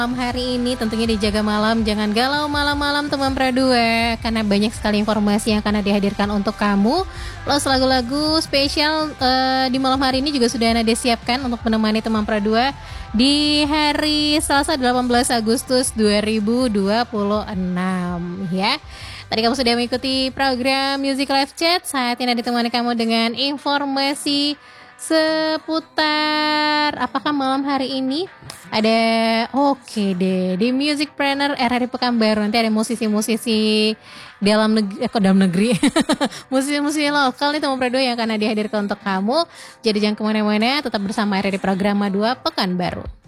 Malam hari ini tentunya dijaga malam, jangan galau malam-malam teman Pradua, karena banyak sekali informasi yang akan dihadirkan untuk kamu. Plus lagu-lagu spesial di malam hari ini juga sudah Nade siapkan untuk menemani teman Pradua di hari Selasa 18 Agustus 2026 ya. Tadi kamu sudah mengikuti program Music Live Chat, saat ini ditemani kamu dengan informasi seputar apakah malam hari ini ada oke deh di Music Planner RRI Pekanbaru. Nanti ada musisi-musisi dalam negeri musisi-musisi lokal nih teman Pradua yang akan dihadirkan untuk kamu. Jadi jangan kemana-mana, tetap bersama RRI Programa 2 Pekanbaru.